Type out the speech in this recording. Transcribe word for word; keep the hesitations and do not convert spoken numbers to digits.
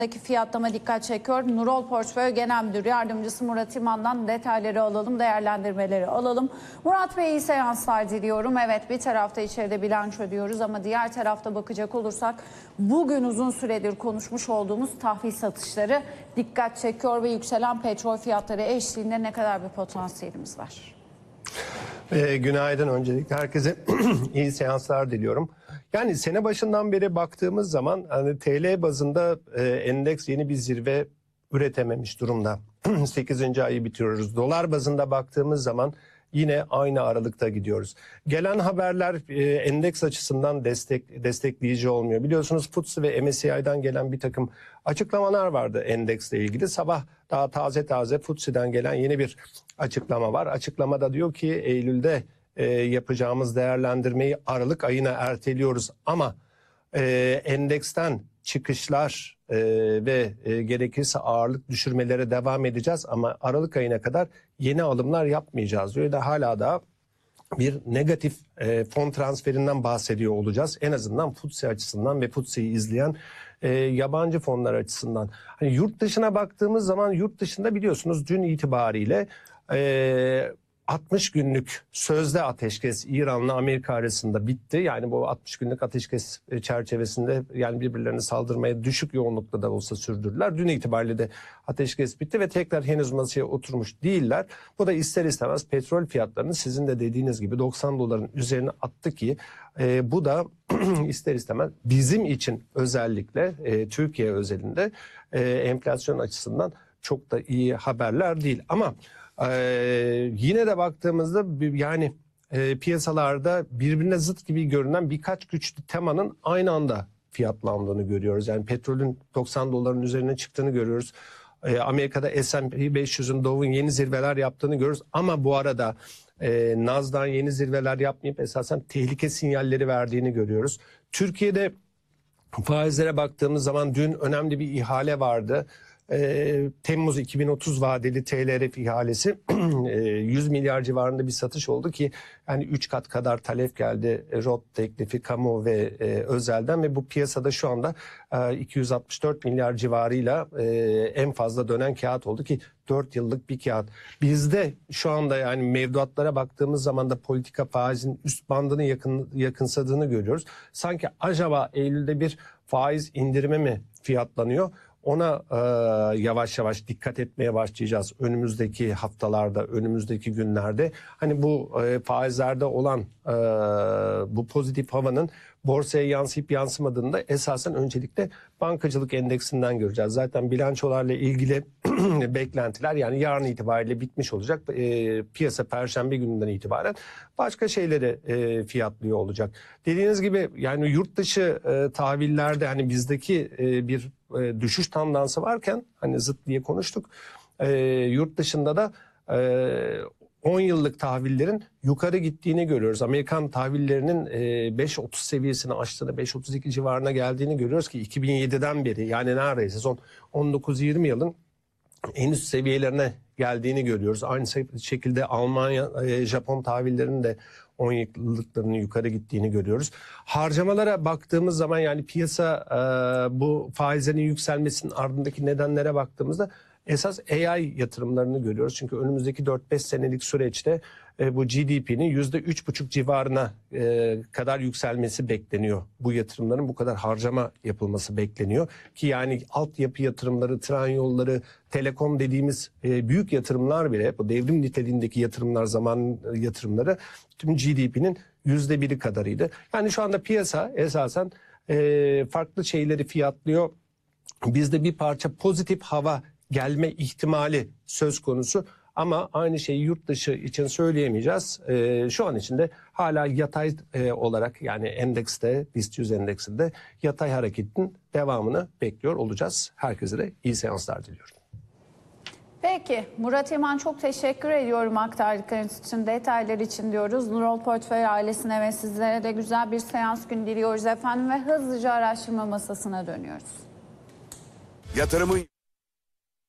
Fiyatlama dikkat çekiyor. Nurol Portföy Genel Müdür Yardımcısı Murat İman'dan detayları alalım, değerlendirmeleri alalım. Murat Bey, iyi seanslar diliyorum. Evet, bir tarafta içeride bilanço diyoruz ama diğer tarafta bakacak olursak bugün uzun süredir konuşmuş olduğumuz tahvil satışları dikkat çekiyor ve yükselen petrol fiyatları eşliğinde ne kadar bir potansiyelimiz var? E, günaydın, öncelikle herkese iyi seanslar diliyorum. Yani sene başından beri baktığımız zaman hani T L bazında e, endeks yeni bir zirve üretememiş durumda. sekizinci ayı bitiriyoruz. Dolar bazında baktığımız zaman yine aynı aralıkta gidiyoruz. Gelen haberler e, endeks açısından destek destekleyici olmuyor. Biliyorsunuz F T S E ve M S C I'dan gelen bir takım açıklamalar vardı endeksle ilgili. Sabah daha taze taze F T S E'den gelen yeni bir açıklama var. Açıklamada diyor ki Eylül'de e, yapacağımız değerlendirmeyi Aralık ayına erteliyoruz ama e, endeksten çıkışlar e, ve e, gerekirse ağırlık düşürmelere devam edeceğiz ama Aralık ayına kadar yeni alımlar yapmayacağız diyor. Da hala da bir negatif e, fon transferinden bahsediyor olacağız. En azından F T S E açısından ve F T S E'yi izleyen e, yabancı fonlar açısından. Hani yurt dışına baktığımız zaman yurt dışında biliyorsunuz dün itibariyle e, altmış günlük sözde ateşkes İran'la Amerika arasında bitti. Yani bu altmış günlük ateşkes çerçevesinde yani birbirlerine saldırmaya düşük yoğunlukta da olsa sürdürdüler. Dün itibariyle de ateşkes bitti ve tekrar henüz masaya oturmuş değiller. Bu da ister istemez petrol fiyatlarını sizin de dediğiniz gibi doksan doların üzerine attı ki e, bu da ister istemez bizim için özellikle e, Türkiye özelinde e, enflasyon açısından çok da iyi haberler değil. Ama Ee, yine de baktığımızda yani e, piyasalarda birbirine zıt gibi görünen birkaç güçlü temanın aynı anda fiyatlandığını görüyoruz. Yani petrolün doksan doların üzerine çıktığını görüyoruz. Ee, Amerika'da S and P beş yüzün Dow'un yeni zirveler yaptığını görüyoruz. Ama bu arada e, Nasdaq'ın yeni zirveler yapmayıp esasen tehlike sinyalleri verdiğini görüyoruz. Türkiye'de faizlere baktığımız zaman dün önemli bir ihale vardı. Ee, Temmuz iki bin otuz vadeli T L R F ihalesi yüz milyar civarında bir satış oldu ki yani üç kat kadar talep geldi R O T teklifi kamu ve e, özelden ve bu piyasada şu anda e, iki yüz altmış dört milyar civarıyla e, en fazla dönen kağıt oldu ki dört yıllık bir kağıt. Bizde şu anda yani mevduatlara baktığımız zaman da politika faizin üst bandını yakın, yakınsadığını görüyoruz. Sanki acaba Eylül'de bir faiz indirimi mi fiyatlanıyor? Ona e, yavaş yavaş dikkat etmeye başlayacağız önümüzdeki haftalarda, önümüzdeki günlerde. Hani bu e, faizlerde olan e, bu pozitif havanın borsaya yansıyıp yansımadığını da esasen öncelikle bankacılık endeksinden göreceğiz. Zaten bilançolarla ilgili beklentiler yani yarın itibariyle bitmiş olacak. E, piyasa Perşembe gününden itibaren başka şeyleri e, fiyatlıyor olacak. Dediğiniz gibi yani yurt dışı e, tahvillerde hani bizdeki e, bir e, düşüş tendansı varken hani zıt diye konuştuk. E, yurt dışında da e, on yıllık tahvillerin yukarı gittiğini görüyoruz. Amerikan tahvillerinin beş otuz seviyesini aştığını, beş otuz iki civarına geldiğini görüyoruz ki iki bin yediden beri yani neredeyse son on dokuz yirmi yılın en üst seviyelerine geldiğini görüyoruz. Aynı şekilde Almanya, Japon tahvillerinin de on yıllıklarının yukarı gittiğini görüyoruz. Harcamalara baktığımız zaman yani piyasa bu faizlerin yükselmesinin ardındaki nedenlere baktığımızda esas A I yatırımlarını görüyoruz. Çünkü önümüzdeki dört beş senelik süreçte e, bu G D P'nin yüzde üç buçuk civarına e, kadar yükselmesi bekleniyor. Bu yatırımların bu kadar harcama yapılması bekleniyor. Ki yani altyapı yatırımları, tren yolları, telekom dediğimiz e, büyük yatırımlar bile bu devrim niteliğindeki yatırımlar, zaman yatırımları tüm G D P'nin yüzde biri kadarıydı. Yani şu anda piyasa esasen e, farklı şeyleri fiyatlıyor. Bizde bir parça pozitif hava gelme ihtimali söz konusu ama aynı şeyi yurt dışı için söyleyemeyeceğiz. Ee, şu an içinde hala yatay e, olarak yani endekste, BIST yüz endeksinde yatay hareketin devamını bekliyor olacağız. Herkese de iyi seanslar diliyorum. Peki Murat İman, çok teşekkür ediyorum aktardıklarınız için, detaylar için diyoruz. Nurol Portföy ailesine ve sizlere de güzel bir seans günü diliyoruz efendim ve hızlıca araştırma masasına dönüyoruz. Yatırımın